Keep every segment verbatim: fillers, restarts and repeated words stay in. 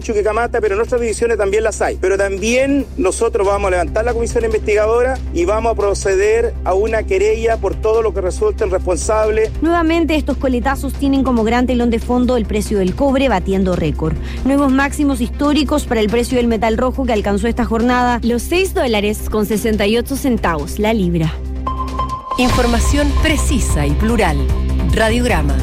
Chuquicamata, pero en otras divisiones también las hay. Pero también nosotros vamos a levantar la comisión investigadora y vamos a proceder a una querella por todo lo que resulte responsable. Nuevamente, estos coletazos tienen como gran telón de fondo el precio del cobre batiendo récord. Nuevos máximos históricos para el precio del metal rojo que alcanzó esta jornada los seis dólares con sesenta y ocho centavos la libra. Información precisa y plural. Radiograma.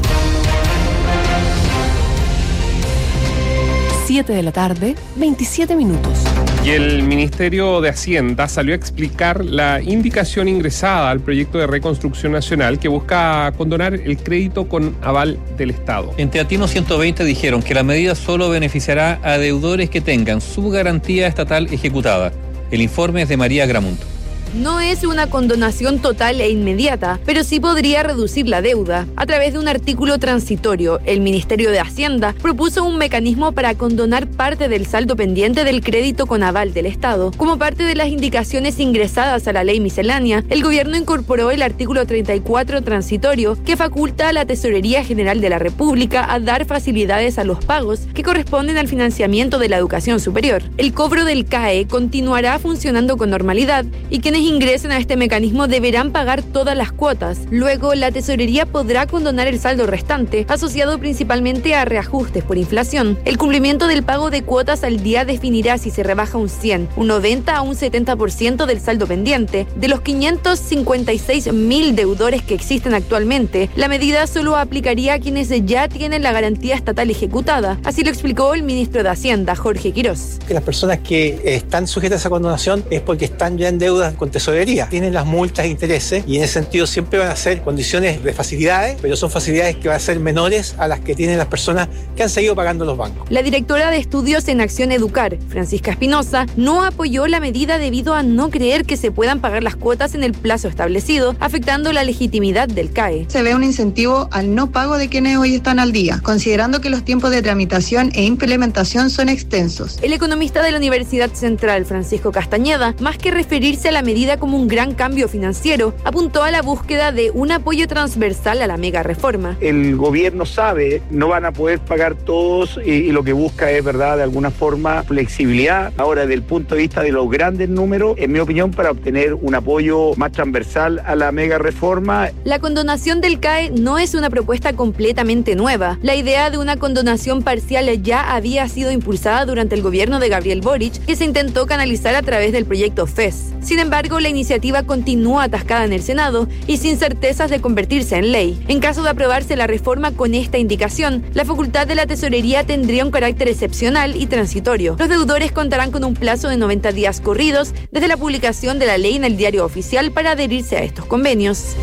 siete de la tarde, veintisiete minutos. Y el Ministerio de Hacienda salió a explicar la indicación ingresada al proyecto de reconstrucción nacional que busca condonar el crédito con aval del Estado. En Teatino ciento veinte dijeron que la medida solo beneficiará a deudores que tengan su garantía estatal ejecutada. El informe es de María Gramunt. No es una condonación total e inmediata, pero sí podría reducir la deuda. A través de un artículo transitorio, el Ministerio de Hacienda propuso un mecanismo para condonar parte del saldo pendiente del crédito con aval del Estado. Como parte de las indicaciones ingresadas a la ley miscelánea, el gobierno incorporó el artículo treinta y cuatro transitorio que faculta a la Tesorería General de la República a dar facilidades a los pagos que corresponden al financiamiento de la educación superior. El cobro del C A E continuará funcionando con normalidad y quienes ingresen a este mecanismo deberán pagar todas las cuotas. Luego, la tesorería podrá condonar el saldo restante, asociado principalmente a reajustes por inflación. El cumplimiento del pago de cuotas al día definirá si se rebaja un cien, un noventa o un setenta por ciento del saldo pendiente. De los quinientos cincuenta y seis mil deudores que existen actualmente, la medida solo aplicaría a quienes ya tienen la garantía estatal ejecutada. Así lo explicó el ministro de Hacienda, Jorge Quirós. Que las personas que están sujetas a condonación es porque están ya en deuda con tesorería, tienen las multas e intereses y en ese sentido siempre van a ser condiciones de facilidades, pero son facilidades que van a ser menores a las que tienen las personas que han seguido pagando los bancos. La directora de Estudios en Acción Educar, Francisca Espinosa, no apoyó la medida debido a no creer que se puedan pagar las cuotas en el plazo establecido, afectando la legitimidad del C A E. Se ve un incentivo al no pago de quienes hoy están al día, considerando que los tiempos de tramitación e implementación son extensos. El economista de la Universidad Central, Francisco Castañeda, más que referirse a la medida como un gran cambio financiero, apuntó a la búsqueda de un apoyo transversal a la mega reforma. El gobierno sabe, no van a poder pagar todos y, y lo que busca es, verdad, de alguna forma flexibilidad. Ahora, desde el punto de vista de los grandes números, en mi opinión, para obtener un apoyo más transversal a la mega reforma. La condonación del C A E no es una propuesta completamente nueva. La idea de una condonación parcial ya había sido impulsada durante el gobierno de Gabriel Boric, que se intentó canalizar a través del proyecto F E S. Sin embargo, la iniciativa continúa atascada en el Senado y sin certezas de convertirse en ley. En caso de aprobarse la reforma con esta indicación, la facultad de la tesorería tendría un carácter excepcional y transitorio. Los deudores contarán con un plazo de noventa días corridos desde la publicación de la ley en el Diario Oficial para adherirse a estos convenios.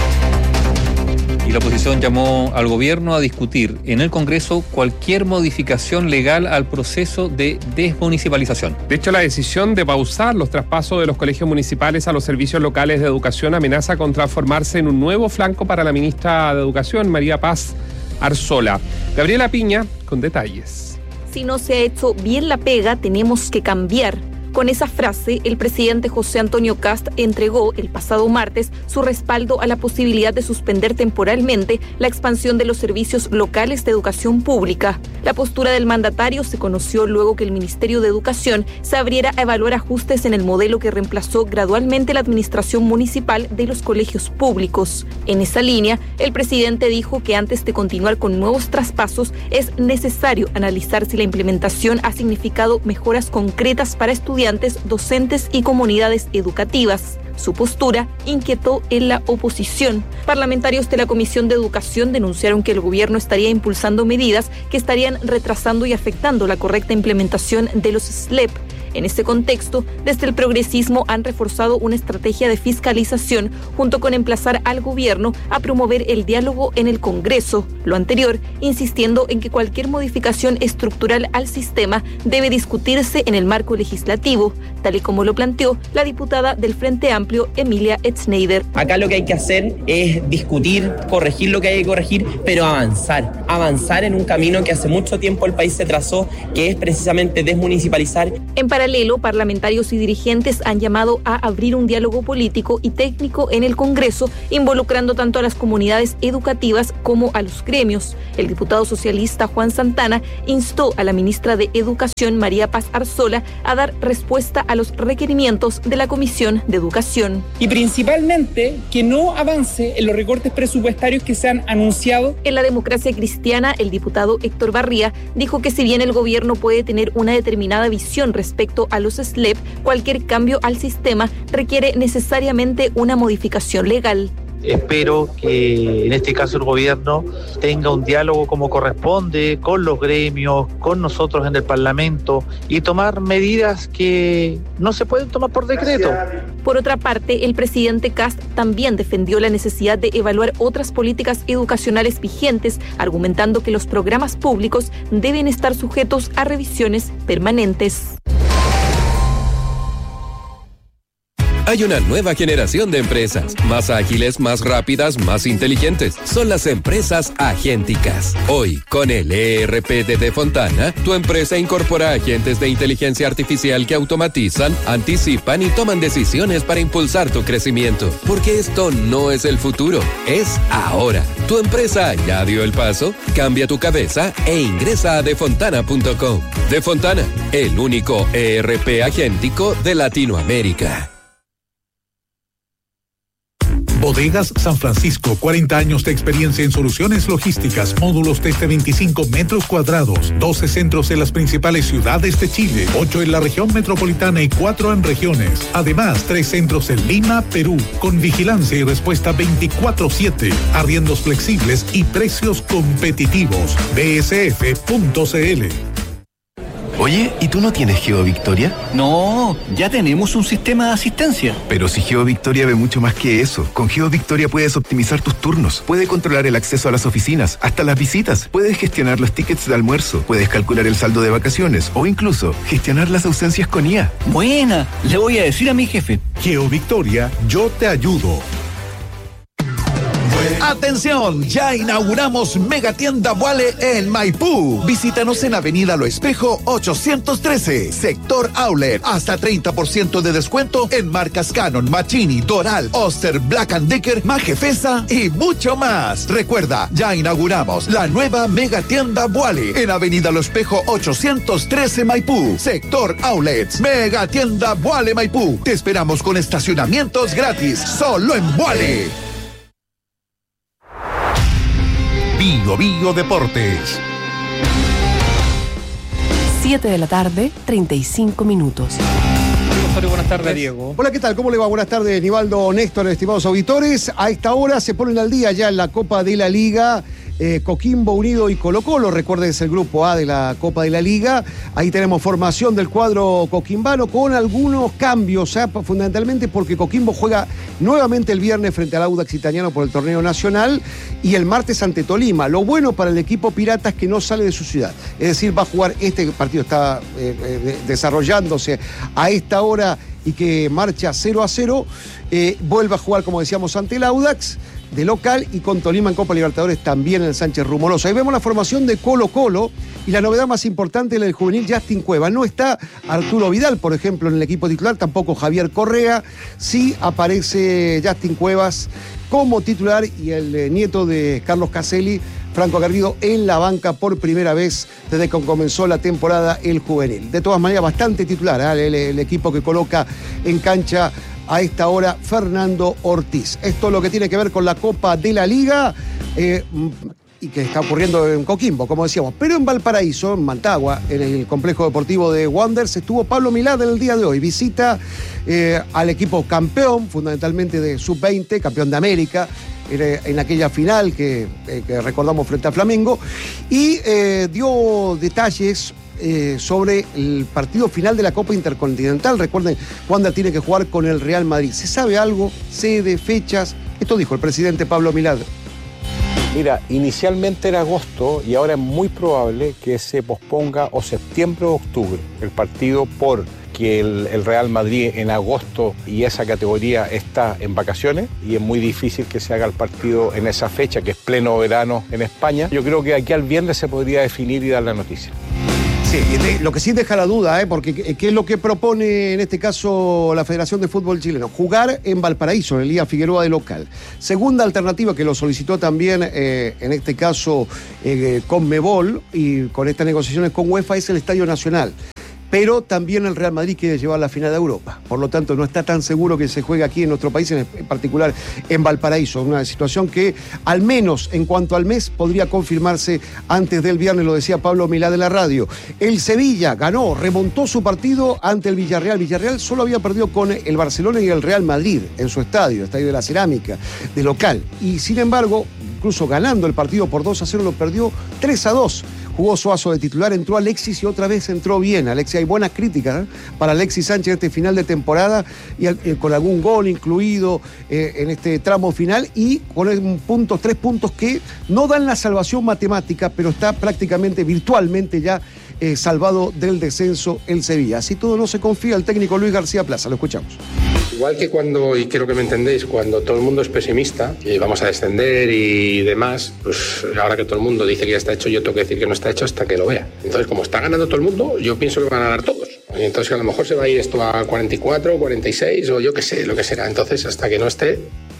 Y la oposición llamó al gobierno a discutir en el Congreso cualquier modificación legal al proceso de desmunicipalización. De hecho, la decisión de pausar los traspasos de los colegios municipales a los servicios locales de educación amenaza con transformarse en un nuevo flanco para la ministra de Educación, María Paz Arzola. Gabriela Piña, con detalles. Si no se ha hecho bien la pega, tenemos que cambiar. Con esa frase, el presidente José Antonio Kast entregó el pasado martes su respaldo a la posibilidad de suspender temporalmente la expansión de los servicios locales de educación pública. La postura del mandatario se conoció luego que el Ministerio de Educación se abriera a evaluar ajustes en el modelo que reemplazó gradualmente la administración municipal de los colegios públicos. En esa línea, el presidente dijo que antes de continuar con nuevos traspasos es necesario analizar si la implementación ha significado mejoras concretas para estudiantes, docentes y comunidades educativas. Su postura inquietó en la oposición. Parlamentarios de la Comisión de Educación denunciaron que el gobierno estaría impulsando medidas que estarían retrasando y afectando la correcta implementación de los S L E P. En este contexto, desde el progresismo han reforzado una estrategia de fiscalización junto con emplazar al gobierno a promover el diálogo en el Congreso. Lo anterior, insistiendo en que cualquier modificación estructural al sistema debe discutirse en el marco legislativo, tal y como lo planteó la diputada del Frente Amplio, Emilia Etzneider. Acá lo que hay que hacer es discutir, corregir lo que hay que corregir, pero avanzar. Avanzar en un camino que hace mucho tiempo el país se trazó, que es precisamente desmunicipalizar. En paralelo, parlamentarios y dirigentes han llamado a abrir un diálogo político y técnico en el Congreso, involucrando tanto a las comunidades educativas como a los gremios. El diputado socialista Juan Santana instó a la ministra de Educación, María Paz Arzola, a dar respuesta a los requerimientos de la Comisión de Educación. Y principalmente que no avance en los recortes presupuestarios que se han anunciado. En la Democracia Cristiana, el diputado Héctor Barría dijo que si bien el gobierno puede tener una determinada visión respecto a los S L E P, cualquier cambio al sistema requiere necesariamente una modificación legal. Espero que en este caso el gobierno tenga un diálogo como corresponde con los gremios, con nosotros en el Parlamento y tomar medidas que no se pueden tomar por decreto. Por otra parte, el presidente Kast también defendió la necesidad de evaluar otras políticas educacionales vigentes, argumentando que los programas públicos deben estar sujetos a revisiones permanentes. Hay una nueva generación de empresas, más ágiles, más rápidas, más inteligentes. Son las empresas agénticas. Hoy, con el E R P de Defontana, tu empresa incorpora agentes de inteligencia artificial que automatizan, anticipan y toman decisiones para impulsar tu crecimiento. Porque esto no es el futuro, es ahora. Tu empresa ya dio el paso, cambia tu cabeza e ingresa a defontana punto com. Defontana, el único E R P agéntico de Latinoamérica. Bodegas San Francisco, cuarenta años de experiencia en soluciones logísticas, módulos desde veinticinco metros cuadrados, doce centros en las principales ciudades de Chile, ocho en la región metropolitana y cuatro en regiones. Además, tres centros en Lima, Perú, con vigilancia y respuesta veinticuatro siete, arriendos flexibles y precios competitivos. B S F punto C L. Oye, ¿y tú no tienes GeoVictoria? No, ya tenemos un sistema de asistencia. Pero si GeoVictoria ve mucho más que eso. Con GeoVictoria puedes optimizar tus turnos, puedes controlar el acceso a las oficinas, hasta las visitas, puedes gestionar los tickets de almuerzo, puedes calcular el saldo de vacaciones o incluso gestionar las ausencias con I A. Buena, le voy a decir a mi jefe. GeoVictoria, yo te ayudo. ¡Atención! Ya inauguramos Megatienda Vuale en Maipú. Visítanos en Avenida Lo Espejo ochocientos trece, Sector Outlet. Hasta treinta por ciento de descuento en marcas Canon, Machini, Doral, Oster, Black and Decker, Majefesa y mucho más. Recuerda, ya inauguramos la nueva Megatienda Vuale en Avenida Lo Espejo ochocientos trece, Maipú, Sector Outlets. Megatienda Vuale Maipú. Te esperamos con estacionamientos gratis, solo en Vuale. Bio Bio Deportes. siete de la tarde, treinta y cinco minutos. Buenas tardes, Diego. Hola, ¿qué tal? ¿Cómo le va? Buenas tardes, Nivaldo, Néstor, estimados auditores. A esta hora se ponen al día ya en la Copa de la Liga. Eh, Coquimbo Unido y Colo Colo, recuerden, es el grupo A de la Copa de la Liga. Ahí tenemos formación del cuadro coquimbano con algunos cambios, ¿eh? Fundamentalmente porque Coquimbo juega nuevamente el viernes frente al Audax Italiano por el torneo nacional y el martes ante Tolima. Lo bueno para el equipo pirata es que no sale de su ciudad, es decir, va a jugar, este partido está eh, eh, desarrollándose a esta hora y que marcha cero a cero, eh, vuelve a jugar, como decíamos, ante el Audax de local y con Tolima en Copa Libertadores también en el Sánchez Rumoroso. Ahí vemos la formación de Colo Colo y la novedad más importante es el juvenil Justin Cueva. No está Arturo Vidal, por ejemplo, en el equipo titular, tampoco Javier Correa. Sí aparece Justin Cuevas como titular y el eh, nieto de Carlos Caselli, Franco Garrido, en la banca por primera vez desde que comenzó la temporada el juvenil. De todas maneras, bastante titular, ¿eh? el, el equipo que coloca en cancha a esta hora Fernando Ortiz. Esto es lo que tiene que ver con la Copa de la Liga eh, y que está ocurriendo en Coquimbo, como decíamos. Pero en Valparaíso, en Mantagua, en el complejo deportivo de Wanderers, estuvo Pablo Milad en el día de hoy. Visita eh, al equipo campeón, fundamentalmente de sub veinte, campeón de América, en aquella final que, eh, que recordamos frente a Flamengo, y eh, dio detalles Eh, sobre el partido final de la Copa Intercontinental. Recuerden, Wanda tiene que jugar con el Real Madrid. ¿Se sabe algo? ¿Sede, fechas? Esto dijo el presidente Pablo Milad. Mira, inicialmente era agosto y ahora es muy probable que se posponga o septiembre o octubre el partido porque el, el Real Madrid en agosto y esa categoría está en vacaciones y es muy difícil que se haga el partido en esa fecha, que es pleno verano en España. Yo creo que aquí al viernes se podría definir y dar la noticia. Sí, de, lo que sí deja la duda, ¿eh? Porque ¿qué es lo que propone en este caso la Federación de Fútbol Chileno? Jugar en Valparaíso, en el Liga Figueroa de local. Segunda alternativa que lo solicitó también, eh, en este caso, eh, Conmebol, y con estas negociaciones con UEFA, es el Estadio Nacional. Pero también el Real Madrid quiere llevar la final de Europa. Por lo tanto, no está tan seguro que se juegue aquí en nuestro país, en particular en Valparaíso. Una situación que, al menos en cuanto al mes, podría confirmarse antes del viernes, lo decía Pablo Milá de la radio. El Sevilla ganó, remontó su partido ante el Villarreal. Villarreal solo había perdido con el Barcelona y el Real Madrid en su estadio, Estadio de la Cerámica, de local. Y sin embargo, incluso ganando el partido por dos a cero, lo perdió tres a dos. Jugó Suazo de titular, entró Alexis y otra vez entró bien. Alexis, hay buenas críticas, ¿eh?, para Alexis Sánchez en este final de temporada, y eh, con algún gol incluido eh, en este tramo final, y con puntos, tres puntos que no dan la salvación matemática, pero está prácticamente, virtualmente ya eh, salvado del descenso el Sevilla. Así todo no se confía el técnico Luis García Plaza. Lo escuchamos. Igual que cuando, y quiero que me entendéis, cuando todo el mundo es pesimista y vamos a descender y demás, pues ahora que todo el mundo dice que ya está hecho, yo tengo que decir que no está hecho hasta que lo vea. Entonces, como está ganando todo el mundo, yo pienso que van a ganar todos. Y entonces a lo mejor se va a ir esto a cuarenta y cuatro, cuarenta y seis o yo qué sé, lo que será. Entonces, hasta que no esté...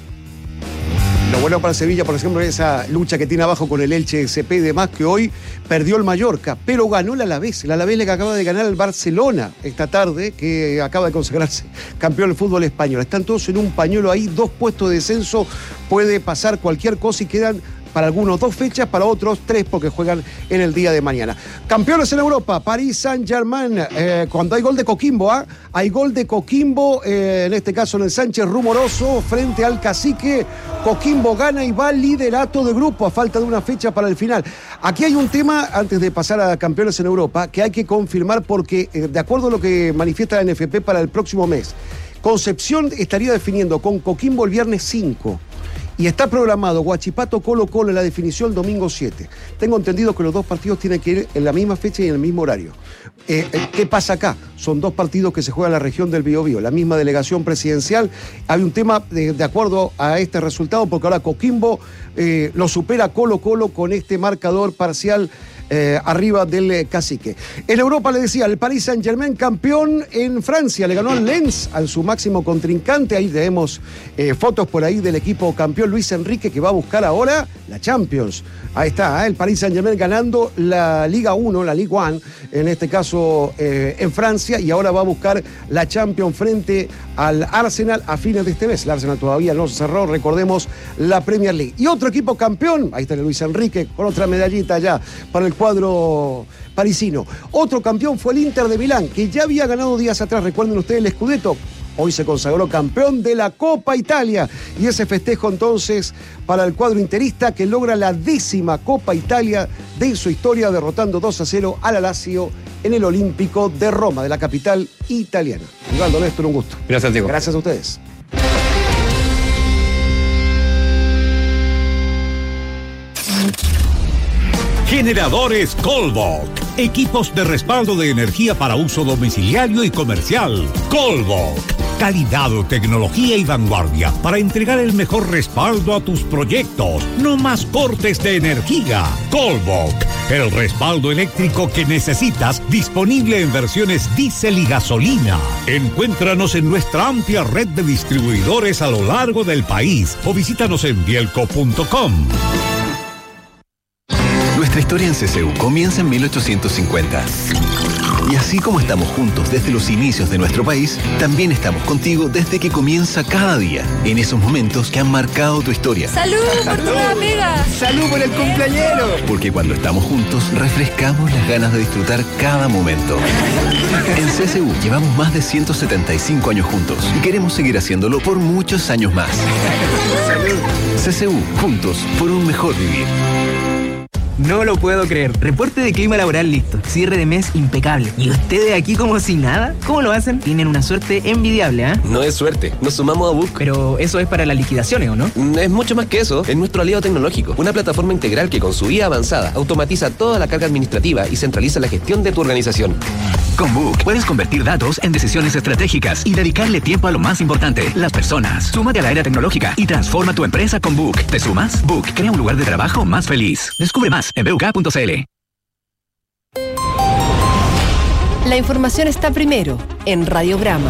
Lo bueno para Sevilla, por ejemplo, es esa lucha que tiene abajo con el Elche C P y demás, que hoy perdió el Mallorca, pero ganó el Alavés. El Alavés le acaba de ganar al Barcelona esta tarde, que acaba de consagrarse campeón del fútbol español. Están todos en un pañuelo ahí, dos puestos de descenso, puede pasar cualquier cosa y quedan para algunos dos fechas, para otros tres, porque juegan en el día de mañana. Campeones en Europa, París Saint-Germain, eh, cuando hay gol de Coquimbo, ¿ah? ¿eh? Hay gol de Coquimbo, eh, en este caso en el Sánchez Rumoroso, frente al Cacique. Coquimbo gana y va al liderato de grupo a falta de una fecha para el final. Aquí hay un tema, antes de pasar a campeones en Europa, que hay que confirmar porque, eh, de acuerdo a lo que manifiesta la N F P para el próximo mes, Concepción estaría definiendo con Coquimbo el viernes cinco. Y está programado Huachipato Colo Colo en la definición el domingo siete. Tengo entendido que los dos partidos tienen que ir en la misma fecha y en el mismo horario. Eh, ¿Qué pasa acá? Son dos partidos que se juegan en la región del Biobío, la misma delegación presidencial. Hay un tema de, de acuerdo a este resultado, porque ahora Coquimbo eh, lo supera Colo Colo con este marcador parcial Eh, arriba del eh, Cacique. En Europa, le decía, el Paris Saint-Germain campeón en Francia, le ganó al Lens, a su máximo contrincante. Ahí tenemos eh, fotos por ahí del equipo campeón Luis Enrique, que va a buscar ahora la Champions. Ahí está, ¿eh? El Paris Saint-Germain ganando la Liga uno, la Ligue uno, en este caso eh, en Francia, y ahora va a buscar la Champions frente al Arsenal a fines de este mes. El Arsenal todavía no se cerró, recordemos, la Premier League. Y otro equipo campeón, ahí está el Luis Enrique, con otra medallita ya para el cuadro parisino. Otro campeón fue el Inter de Milán, que ya había ganado días atrás, recuerden ustedes, el Scudetto. Hoy se consagró campeón de la Copa Italia, y ese festejo entonces para el cuadro interista, que logra la décima Copa Italia de su historia, derrotando dos a cero a la Lazio en el Olímpico de Roma, de la capital italiana. Rivaldo, Néstor, un gusto. Gracias, Diego. Gracias a ustedes. Generadores Colbok. Equipos de respaldo de energía para uso domiciliario y comercial. Colbok. Calidad, tecnología y vanguardia para entregar el mejor respaldo a tus proyectos. No más cortes de energía. Colbok. El respaldo eléctrico que necesitas, disponible en versiones diésel y gasolina. Encuéntranos en nuestra amplia red de distribuidores a lo largo del país o visítanos en bielco punto com. Nuestra historia en C C U comienza en mil ochocientos cincuenta. Y así como estamos juntos desde los inicios de nuestro país, también estamos contigo desde que comienza cada día, en esos momentos que han marcado tu historia. ¡Salud por tu nueva pega! ¡Salud por el cumpleañero! Porque cuando estamos juntos, refrescamos las ganas de disfrutar cada momento. En C C U llevamos más de ciento setenta y cinco años juntos y queremos seguir haciéndolo por muchos años más. ¡Salud! C C U, juntos por un mejor vivir. No lo puedo creer. Reporte de clima laboral listo. Cierre de mes impecable. ¿Y ustedes aquí como si nada? ¿Cómo lo hacen? Tienen una suerte envidiable, ¿eh? No es suerte. Nos sumamos a Book. Pero eso es para las liquidaciones, ¿o no? Es mucho más que eso. Es nuestro aliado tecnológico. Una plataforma integral que con su I A avanzada automatiza toda la carga administrativa y centraliza la gestión de tu organización. Con Book puedes convertir datos en decisiones estratégicas y dedicarle tiempo a lo más importante, las personas. Súmate a la era tecnológica y transforma tu empresa con Book. ¿Te sumas? Book crea un lugar de trabajo más feliz. Descubre más en b u k punto c l. La información está primero en Radiograma.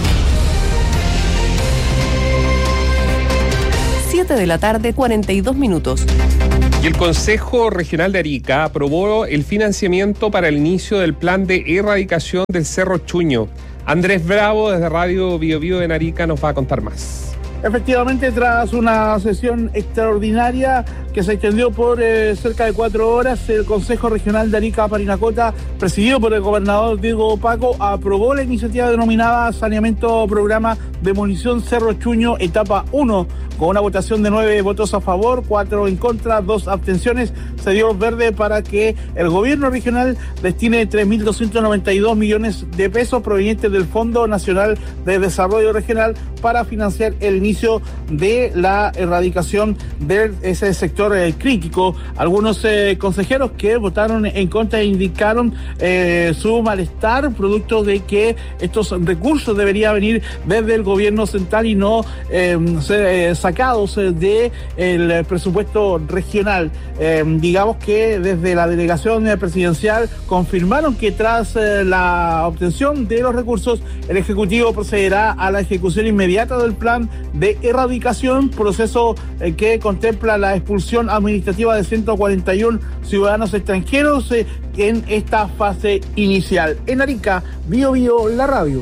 siete de la tarde, cuarenta y dos minutos. Y el Consejo Regional de Arica aprobó el financiamiento para el inicio del plan de erradicación del Cerro Chuño. Andrés Bravo, desde Radio Bio Bio en Arica, nos va a contar más. Efectivamente, tras una sesión extraordinaria que se extendió por eh, cerca de cuatro horas, el Consejo Regional de Arica Parinacota, presidido por el gobernador Diego Paco, aprobó la iniciativa denominada Saneamiento Programa Demolición Cerro Chuño, etapa uno, con una votación de nueve votos a favor, cuatro en contra, dos abstenciones. Se dio verde para que el gobierno regional destine tres mil doscientos noventa y dos millones de pesos provenientes del Fondo Nacional de Desarrollo Regional para financiar el inicio de la erradicación de ese sector eh, crítico. Algunos eh, consejeros que votaron en contra indicaron eh, su malestar, producto de que estos recursos deberían venir desde el gobierno central y no eh, ser eh, sacados del de presupuesto regional. Eh, digamos que desde la delegación presidencial confirmaron que tras eh, la obtención de los recursos, el Ejecutivo procederá a la ejecución inmediata del plan de erradicación, proceso eh, que contempla la expulsión administrativa de ciento cuarenta y uno ciudadanos extranjeros eh, en esta fase inicial. En Arica, Bio Bio, la radio.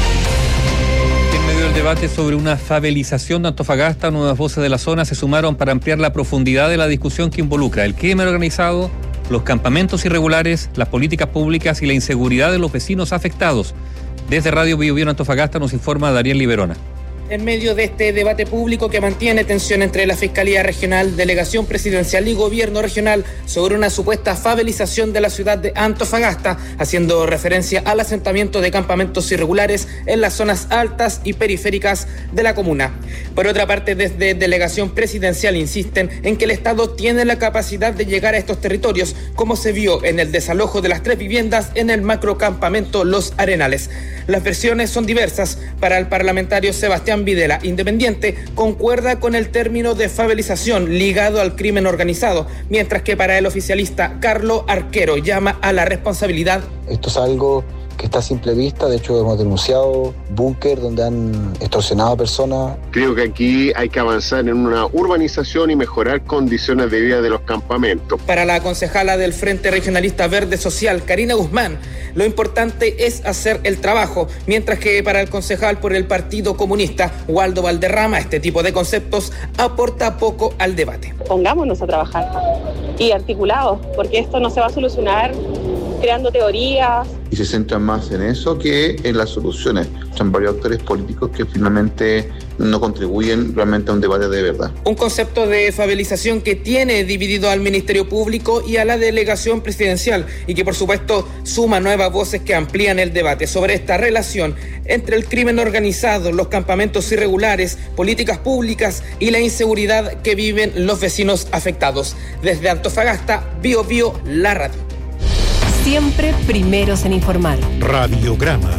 En medio del debate sobre una favelización de Antofagasta, nuevas voces de la zona se sumaron para ampliar la profundidad de la discusión que involucra el crimen organizado, los campamentos irregulares, las políticas públicas y la inseguridad de los vecinos afectados. Desde Radio Bio Bio en Antofagasta nos informa Daniel Liberona. En medio de este debate público que mantiene tensión entre la Fiscalía Regional, Delegación Presidencial y Gobierno Regional sobre una supuesta favelización de la ciudad de Antofagasta, haciendo referencia al asentamiento de campamentos irregulares en las zonas altas y periféricas de la comuna. Por otra parte, desde Delegación Presidencial insisten en que el Estado tiene la capacidad de llegar a estos territorios, como se vio en el desalojo de las tres viviendas en el macrocampamento Los Arenales. Las versiones son diversas. Para el parlamentario Sebastián Videla, independiente, concuerda con el término de favelización ligado al crimen organizado, mientras que para el oficialista Carlos Arquero llama a la responsabilidad. Esto es algo que está a simple vista. De hecho, hemos denunciado búnker donde han extorsionado a personas. Creo que aquí hay que avanzar en una urbanización y mejorar condiciones de vida de los campamentos. Para la concejala del Frente Regionalista Verde Social, Karina Guzmán, lo importante es hacer el trabajo, mientras que para el concejal por el Partido Comunista, Waldo Valderrama, este tipo de conceptos aporta poco al debate. Pongámonos a trabajar y articulados, porque esto no se va a solucionar creando teorías. Y se centran más en eso que en las soluciones. Son varios actores políticos que finalmente no contribuyen realmente a un debate de verdad. Un concepto de favelización que tiene dividido al Ministerio Público y a la Delegación Presidencial y que por supuesto suma nuevas voces que amplían el debate sobre esta relación entre el crimen organizado, los campamentos irregulares, políticas públicas y la inseguridad que viven los vecinos afectados. Desde Antofagasta, Bio Bio, la radio. Siempre primeros en informar. Radiograma.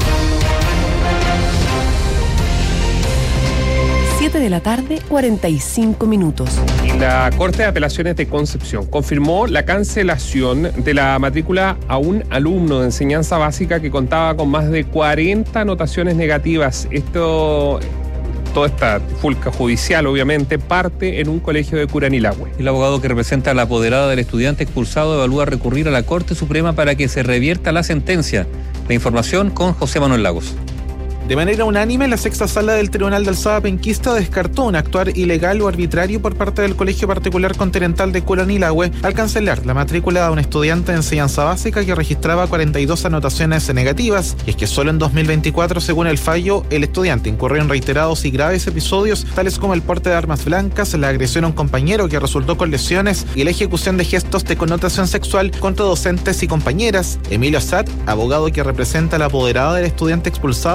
siete de la tarde, cuarenta y cinco minutos. La Corte de Apelaciones de Concepción confirmó la cancelación de la matrícula a un alumno de enseñanza básica que contaba con más de cuarenta anotaciones negativas. Esto... Toda esta fulca judicial, obviamente, parte en un colegio de Curanilahue. El abogado que representa a la apoderada del estudiante expulsado evalúa recurrir a la Corte Suprema para que se revierta la sentencia. La información con José Manuel Lagos. De manera unánime, la sexta sala del Tribunal de Alzada Penquista descartó un actuar ilegal o arbitrario por parte del Colegio Particular Continental de Curanilahue al cancelar la matrícula de un estudiante de enseñanza básica que registraba cuarenta y dos anotaciones negativas. Y es que solo en dos mil veinticuatro, según el fallo, el estudiante incurrió en reiterados y graves episodios, tales como el porte de armas blancas, la agresión a un compañero que resultó con lesiones y la ejecución de gestos de connotación sexual contra docentes y compañeras. Emilio Assad, abogado que representa a la apoderada del estudiante expulsado, indicó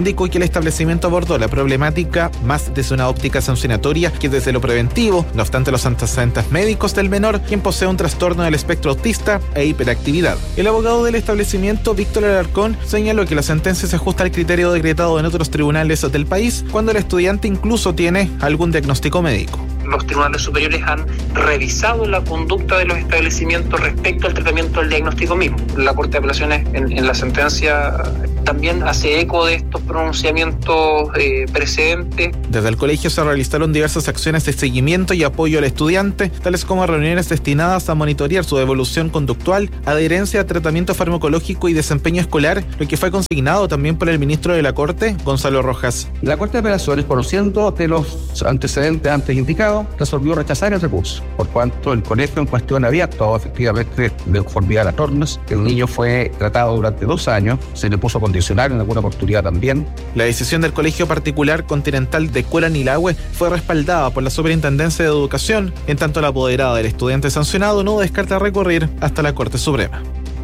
indicó que el establecimiento abordó la problemática más desde una óptica sancionatoria que desde lo preventivo. No obstante, los antecedentes médicos del menor, quien posee un trastorno del espectro autista e hiperactividad. El abogado del establecimiento, Víctor Alarcón, señaló que la sentencia se ajusta al criterio decretado en otros tribunales del país cuando el estudiante incluso tiene algún diagnóstico médico. Los tribunales superiores han revisado la conducta de los establecimientos respecto al tratamiento del diagnóstico mismo. La Corte de Apelaciones en, en la sentencia también hace eco de estos pronunciamientos eh, precedentes. Desde el colegio se realizaron diversas acciones de seguimiento y apoyo al estudiante, tales como reuniones destinadas a monitorear su evolución conductual, adherencia a tratamiento farmacológico y desempeño escolar, lo que fue consignado también por el ministro de la Corte, Gonzalo Rojas. La Corte de Apelaciones, conociendo de los antecedentes antes indicados, resolvió rechazar el recurso, por cuanto el colegio en cuestión había actuado efectivamente de conformidad a las normas. El niño fue tratado durante dos años, se le puso condicional en alguna oportunidad también. La decisión del Colegio Particular Continental de Curanilahue fue respaldada por la Superintendencia de Educación, en tanto la apoderada del estudiante sancionado no descarta recurrir hasta la Corte Suprema.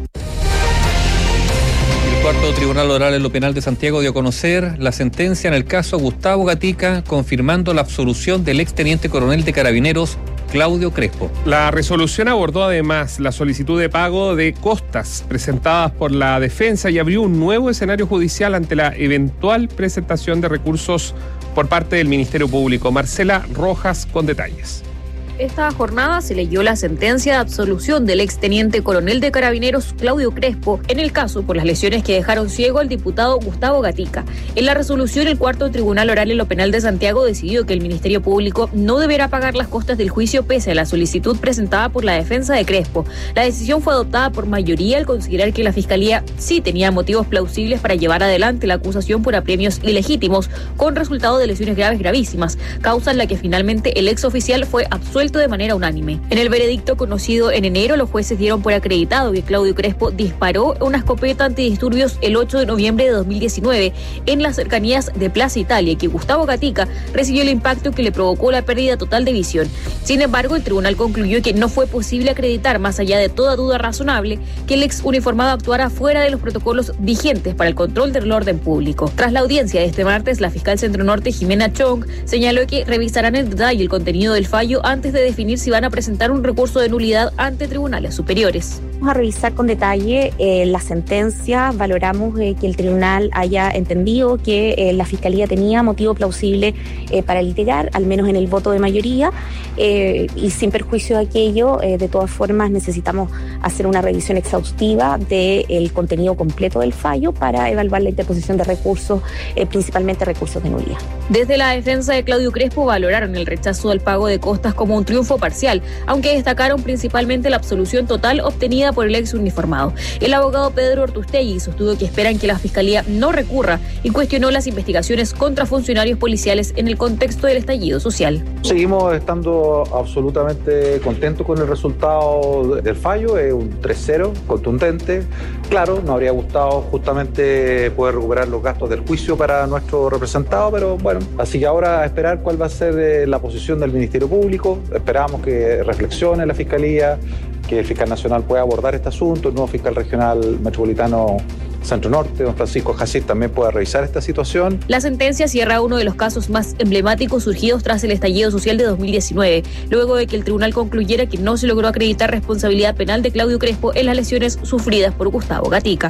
El cuarto Tribunal Oral en lo Penal de Santiago dio a conocer la sentencia en el caso Gustavo Gatica, confirmando la absolución del exteniente coronel de Carabineros Claudio Crespo. La resolución abordó además la solicitud de pago de costas presentadas por la defensa y abrió un nuevo escenario judicial ante la eventual presentación de recursos por parte del Ministerio Público. Marcela Rojas con detalles. Esta jornada se leyó la sentencia de absolución del exteniente coronel de Carabineros Claudio Crespo en el caso por las lesiones que dejaron ciego al diputado Gustavo Gatica. En la resolución, el cuarto Tribunal Oral en lo Penal de Santiago decidió que el Ministerio Público no deberá pagar las costas del juicio pese a la solicitud presentada por la defensa de Crespo. La decisión fue adoptada por mayoría al considerar que la Fiscalía sí tenía motivos plausibles para llevar adelante la acusación por apremios ilegítimos con resultado de lesiones graves gravísimas, causa en la que finalmente el ex oficial fue absuelto de manera unánime. En el veredicto conocido en enero, los jueces dieron por acreditado que Claudio Crespo disparó una escopeta antidisturbios el ocho de noviembre de dos mil diecinueve en las cercanías de Plaza Italia y que Gustavo Gatica recibió el impacto que le provocó la pérdida total de visión. Sin embargo, el tribunal concluyó que no fue posible acreditar, más allá de toda duda razonable, que el ex uniformado actuara fuera de los protocolos vigentes para el control del orden público. Tras la audiencia de este martes, la fiscal Centro Norte, Jimena Chong, señaló que revisarán en detalle el contenido del fallo antes de definir si van a presentar un recurso de nulidad ante tribunales superiores. Vamos a revisar con detalle eh, la sentencia, valoramos eh, que el tribunal haya entendido que eh, la Fiscalía tenía motivo plausible eh, para litigar, al menos en el voto de mayoría, eh, y sin perjuicio de aquello, eh, de todas formas necesitamos hacer una revisión exhaustiva del contenido completo del fallo para evaluar la interposición de recursos, eh, principalmente recursos de nulidad. Desde la defensa de Claudio Crespo valoraron el rechazo al pago de costas como un triunfo parcial, aunque destacaron principalmente la absolución total obtenida por el ex uniformado. El abogado Pedro Ortustegui sostuvo que esperan que la Fiscalía no recurra y cuestionó las investigaciones contra funcionarios policiales en el contexto del estallido social. Seguimos estando absolutamente contentos con el resultado del fallo, es un tres cero contundente. Claro, nos habría gustado justamente poder recuperar los gastos del juicio para nuestro representado, pero bueno, así que ahora a esperar cuál va a ser la posición del Ministerio Público. Esperamos que reflexione la Fiscalía, que el fiscal nacional pueda abordar este asunto, el nuevo fiscal regional metropolitano Centro Norte, don Francisco Jacid, también pueda revisar esta situación. La sentencia cierra uno de los casos más emblemáticos surgidos tras el estallido social de dos mil diecinueve, luego de que el tribunal concluyera que no se logró acreditar responsabilidad penal de Claudio Crespo en las lesiones sufridas por Gustavo Gatica.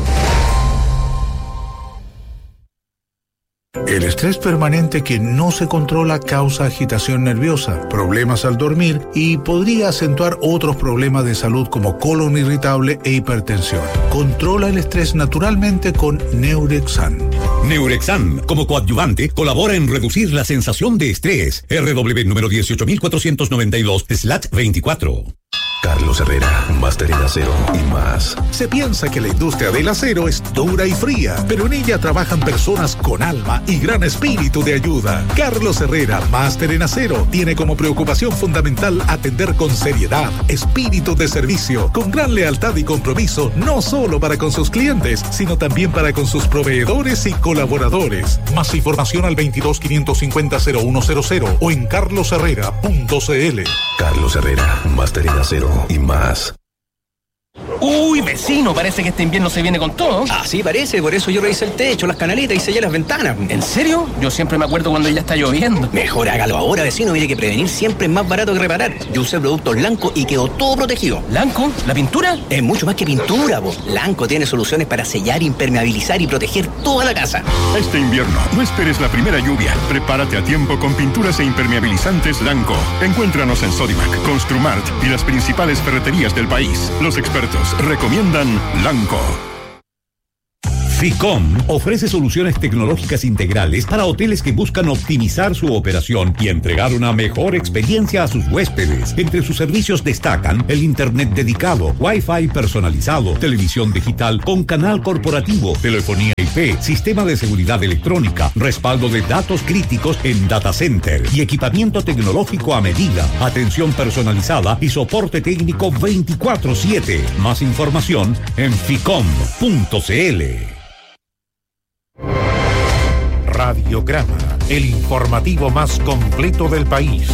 El estrés permanente que no se controla causa agitación nerviosa, problemas al dormir y podría acentuar otros problemas de salud como colon irritable e hipertensión. Controla el estrés naturalmente con Neurexan. Neurexan, como coadyuvante, colabora en reducir la sensación de estrés. R W número dieciocho mil cuatrocientos noventa y dos slash veinticuatro. Carlos Herrera, máster en acero y más. Se piensa que la industria del acero es dura y fría, pero en ella trabajan personas con alma y gran espíritu de ayuda. Carlos Herrera, máster en acero, tiene como preocupación fundamental atender con seriedad, espíritu de servicio, con gran lealtad y compromiso, no solo para con sus clientes, sino también para con sus proveedores y colaboradores. Más información al veintidós quinientos cincuenta cero uno cero cero o en carlos herrera punto c l. Carlos Herrera, máster en acero y más. Uy, vecino, parece que este invierno se viene con todo. Ah, sí, parece, por eso yo revisé el techo, las canaletas y sellé las ventanas. ¿En serio? Yo siempre me acuerdo cuando ya está lloviendo. Mejor hágalo ahora, vecino, mire que prevenir siempre es más barato que reparar. Yo usé productos Lanco y quedó todo protegido. ¿Lanco? ¿La pintura? Es mucho más que pintura, vos. Lanco tiene soluciones para sellar, impermeabilizar y proteger toda la casa. Este invierno, no esperes la primera lluvia. Prepárate a tiempo con pinturas e impermeabilizantes Lanco. Encuéntranos en Sodimac, Construmart y las principales ferreterías del país. Los expertos recomiendan Lanco. Ficom ofrece soluciones tecnológicas integrales para hoteles que buscan optimizar su operación y entregar una mejor experiencia a sus huéspedes. Entre sus servicios destacan el internet dedicado, Wi-Fi personalizado, televisión digital con canal corporativo, telefonía I P, sistema de seguridad electrónica, respaldo de datos críticos en data center y equipamiento tecnológico a medida, atención personalizada y soporte técnico veinticuatro siete. Más información en ficom punto cl. Radiograma, el informativo más completo del país.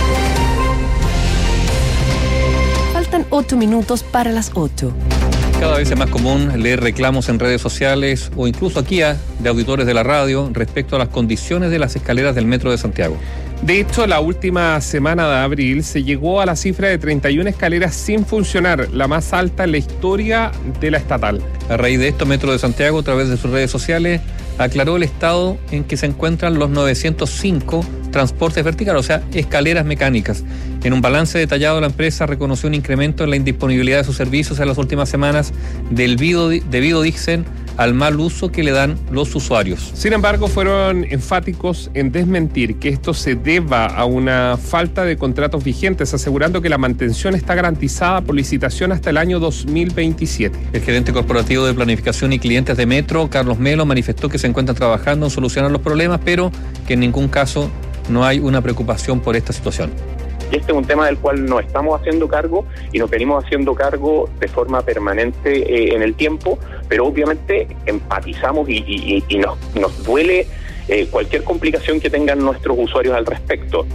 Faltan ocho minutos para las ocho. Cada vez es más común leer reclamos en redes sociales o incluso aquí a, de auditores de la radio respecto a las condiciones de las escaleras del Metro de Santiago. De hecho, la última semana de abril se llegó a la cifra de treinta y una escaleras sin funcionar, la más alta en la historia de la estatal. A raíz de esto, Metro de Santiago, a través de sus redes sociales, aclaró el estado en que se encuentran los novecientos cinco transportes verticales, o sea, escaleras mecánicas. En un balance detallado, la empresa reconoció un incremento en la indisponibilidad de sus servicios en las últimas semanas debido, debido dicen, al mal uso que le dan los usuarios. Sin embargo, fueron enfáticos en desmentir que esto se deba a una falta de contratos vigentes, asegurando que la mantención está garantizada por licitación hasta el año dos mil veintisiete. El gerente corporativo de planificación y clientes de Metro, Carlos Melo, manifestó que se encuentran trabajando en solucionar los problemas, pero que en ningún caso no hay una preocupación por esta situación. Este es un tema del cual nos estamos haciendo cargo y nos venimos haciendo cargo de forma permanente eh, en el tiempo, pero obviamente empatizamos y, y, y nos, nos duele eh, cualquier complicación que tengan nuestros usuarios al respecto.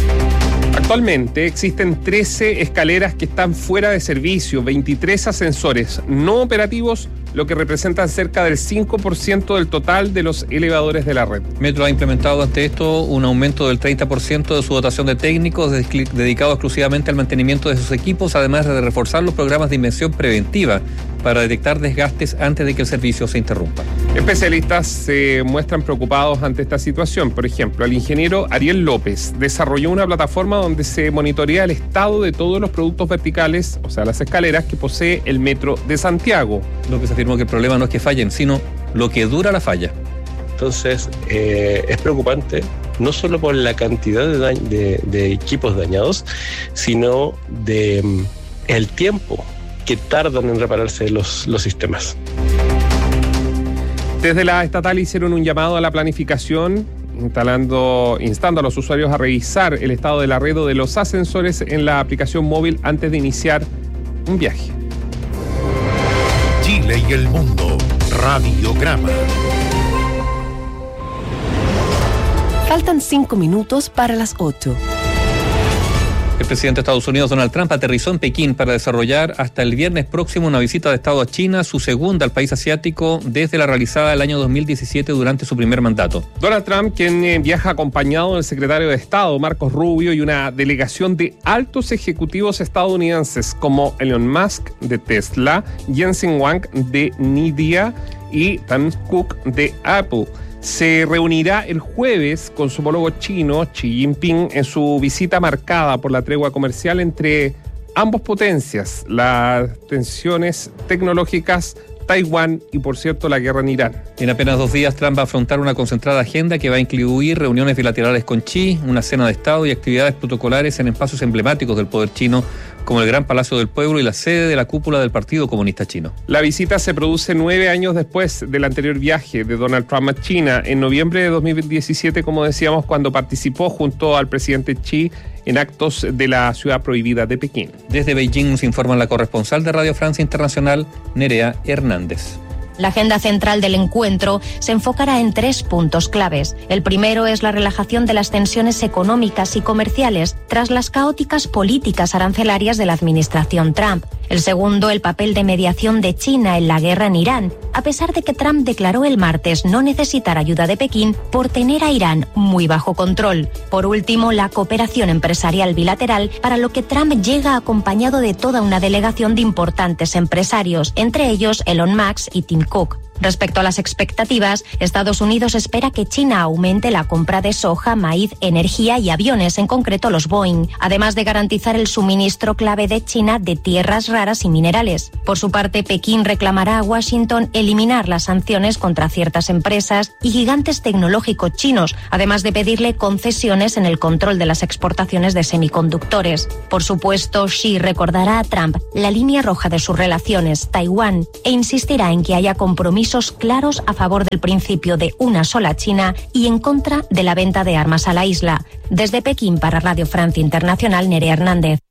Actualmente existen trece escaleras que están fuera de servicio, veintitrés ascensores no operativos, lo que representa cerca del cinco por ciento del total de los elevadores de la red. Metro ha implementado ante esto un aumento del treinta por ciento de su dotación de técnicos dedicados exclusivamente al mantenimiento de sus equipos, además de reforzar los programas de invención preventiva para detectar desgastes antes de que el servicio se interrumpa. Especialistas se muestran preocupados ante esta situación. Por ejemplo, el ingeniero Ariel López desarrolló una plataforma donde se monitorea el estado de todos los productos verticales, o sea, las escaleras que posee el Metro de Santiago. López afirmó que el problema no es que fallen, sino lo que dura la falla. Entonces, eh, es preocupante, no solo por la cantidad de, dañ- de, de equipos dañados, sino de um, el tiempo que tardan en repararse los, los sistemas. Desde la estatal hicieron un llamado a la planificación, instalando, instando a los usuarios a revisar el estado de la red o de los ascensores en la aplicación móvil antes de iniciar un viaje. Chile y el mundo. Radiograma. Faltan cinco minutos para las ocho. El presidente de Estados Unidos, Donald Trump, aterrizó en Pekín para desarrollar hasta el viernes próximo una visita de Estado a China, su segunda al país asiático desde la realizada el año dos mil diecisiete durante su primer mandato. Donald Trump, quien eh, viaja acompañado del secretario de Estado, Marcos Rubio, y una delegación de altos ejecutivos estadounidenses como Elon Musk de Tesla, Jensen Huang de Nvidia y Tim Cook de Apple. Se reunirá el jueves con su homólogo chino, Xi Jinping, en su visita marcada por la tregua comercial entre ambas potencias, las tensiones tecnológicas, Taiwán y, por cierto, la guerra en Irán. En apenas dos días, Trump va a afrontar una concentrada agenda que va a incluir reuniones bilaterales con Xi, una cena de Estado y actividades protocolares en espacios emblemáticos del poder chino, como el Gran Palacio del Pueblo y la sede de la cúpula del Partido Comunista Chino. La visita se produce nueve años después del anterior viaje de Donald Trump a China, en noviembre de dos mil diecisiete, como decíamos, cuando participó junto al presidente Xi en actos de la ciudad prohibida de Pekín. Desde Beijing nos informa la corresponsal de Radio Francia Internacional, Nerea Hernández. La agenda central del encuentro se enfocará en tres puntos claves. El primero es la relajación de las tensiones económicas y comerciales tras las caóticas políticas arancelarias de la administración Trump. El segundo, el papel de mediación de China en la guerra en Irán, a pesar de que Trump declaró el martes no necesitar ayuda de Pekín por tener a Irán muy bajo control. Por último, la cooperación empresarial bilateral, para lo que Trump llega acompañado de toda una delegación de importantes empresarios, entre ellos Elon Musk y Tim Cook. Respecto a las expectativas, Estados Unidos espera que China aumente la compra de soja, maíz, energía y aviones, en concreto los Boeing, además de garantizar el suministro clave de China de tierras raras y minerales. Por su parte, Pekín reclamará a Washington eliminar las sanciones contra ciertas empresas y gigantes tecnológicos chinos, además de pedirle concesiones en el control de las exportaciones de semiconductores. Por supuesto, Xi recordará a Trump la línea roja de sus relaciones, Taiwán, e insistirá en que haya compromisos claros a favor del principio de una sola China y en contra de la venta de armas a la isla. Desde Pekín para Radio Francia Internacional, Nerea Hernández.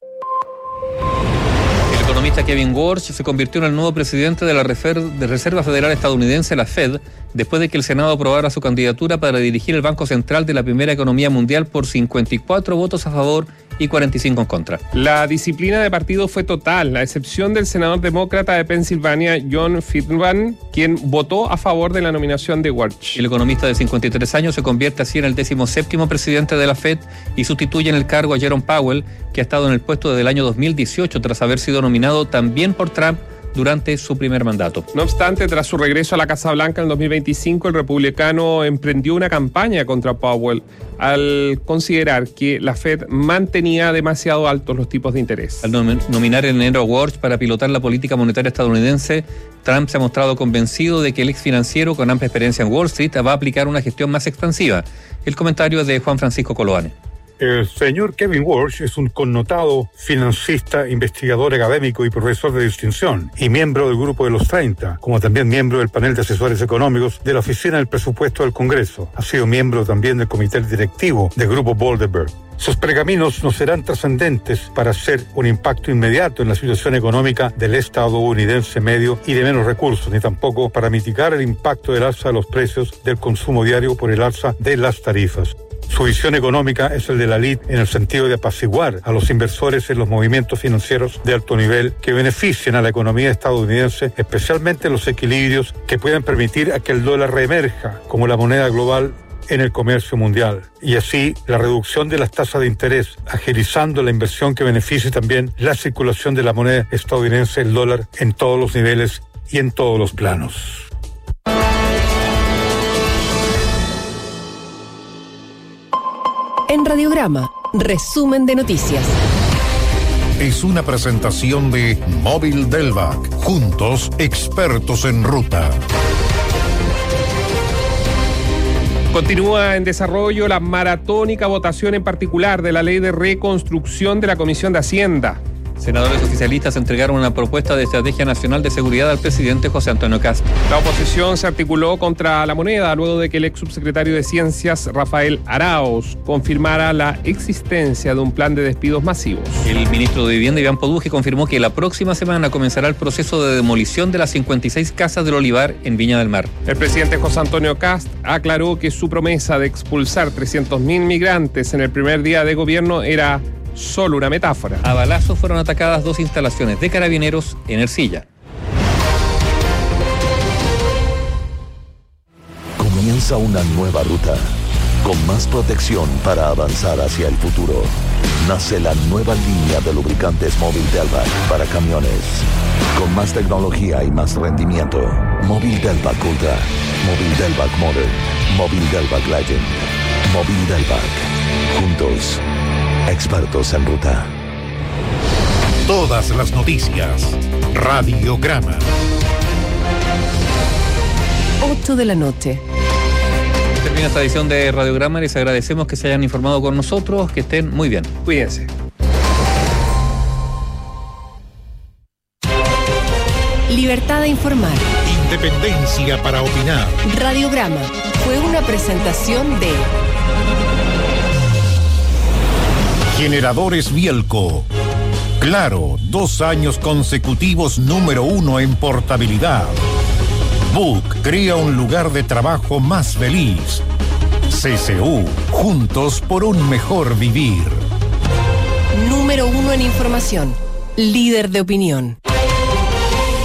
El economista Kevin Warsh se convirtió en el nuevo presidente de la Reserva Federal estadounidense, la Fed, después de que el Senado aprobara su candidatura para dirigir el Banco Central de la primera economía mundial por cincuenta y cuatro votos a favor y cuarenta y cinco en contra. La disciplina de partido fue total, a excepción del senador demócrata de Pensilvania, John Fetterman, quien votó a favor de la nominación de Warsh. El economista de cincuenta y tres años se convierte así en el decimoséptimo presidente de la Fed y sustituye en el cargo a Jerome Powell, que ha estado en el puesto desde el año dos mil dieciocho tras haber sido nominado también por Trump durante su primer mandato. No obstante, tras su regreso a la Casa Blanca en dos mil veinticinco, el republicano emprendió una campaña contra Powell al considerar que la Fed mantenía demasiado altos los tipos de interés. Al nominar en enero a Warsh para pilotar la política monetaria estadounidense, Trump se ha mostrado convencido de que el ex financiero con amplia experiencia en Wall Street va a aplicar una gestión más expansiva. El comentario es de Juan Francisco Coloane. El señor Kevin Warsh es un connotado financista, investigador académico y profesor de distinción, y miembro del Grupo de los treinta, como también miembro del panel de asesores económicos de la Oficina del Presupuesto del Congreso. Ha sido miembro también del comité directivo del Grupo Bilderberg. Sus pergaminos no serán trascendentes para hacer un impacto inmediato en la situación económica del estadounidense medio y de menos recursos, ni tampoco para mitigar el impacto del alza de los precios del consumo diario por el alza de las tarifas. Su visión económica es el de la elite en el sentido de apaciguar a los inversores en los movimientos financieros de alto nivel que beneficien a la economía estadounidense, especialmente los equilibrios que puedan permitir a que el dólar reemerja como la moneda global en el comercio mundial, y así la reducción de las tasas de interés, agilizando la inversión que beneficie también la circulación de la moneda estadounidense, el dólar, en todos los niveles y en todos los planos. En Radiograma, resumen de noticias. Es una presentación de Móvil Delvac. Juntos, expertos en ruta. Continúa en desarrollo la maratónica votación en particular de la ley de reconstrucción de la Comisión de Hacienda. Senadores oficialistas entregaron una propuesta de estrategia nacional de seguridad al presidente José Antonio Kast. La oposición se articuló contra la moneda luego de que el ex subsecretario de Ciencias, Rafael Arauz, confirmara la existencia de un plan de despidos masivos. El ministro de Vivienda, Iván Poduje, confirmó que la próxima semana comenzará el proceso de demolición de las cincuenta y seis casas del Olivar en Viña del Mar. El presidente José Antonio Kast aclaró que su promesa de expulsar trescientos mil migrantes en el primer día de gobierno era solo una metáfora. A balazos fueron atacadas dos instalaciones de carabineros en Ercilla. Comienza una nueva ruta, con más protección para avanzar hacia el futuro. Nace la nueva línea de lubricantes Móvil Delvac para camiones, con más tecnología y más rendimiento. Móvil Delvac Ultra, Móvil Delvac Modern, Móvil Delvac Legend, Móvil Delvac. Juntos, expertos en ruta. Todas las noticias. Radiograma. ocho de la noche. Termina esta edición de Radiograma. Les agradecemos que se hayan informado con nosotros. Que estén muy bien. Cuídense. Libertad de informar. Independencia para opinar. Radiograma fue una presentación de Generadores Bielco. Claro, dos años consecutivos número uno en portabilidad. Book crea un lugar de trabajo más feliz. C C U, juntos por un mejor vivir. Número uno en información. Líder de opinión.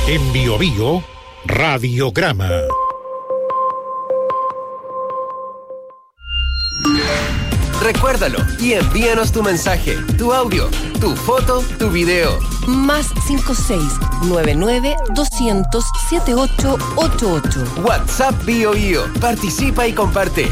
En Bio Bio, Radiograma. Recuérdalo y envíanos tu mensaje, tu audio, tu foto, tu video. Más cinco seis nueve nueve doscientos setenta y ocho ochenta y ocho. WhatsApp Bio Bio. Participa y comparte.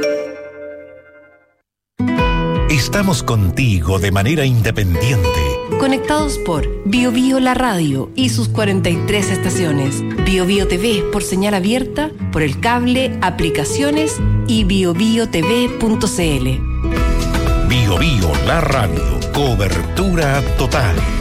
Estamos contigo de manera independiente. Conectados por Bio Bio La Radio y sus cuarenta y tres estaciones. Bio Bio T V por señal abierta, por el cable, aplicaciones y bio bio t v punto c l. Bio Bio La Radio. Cobertura total.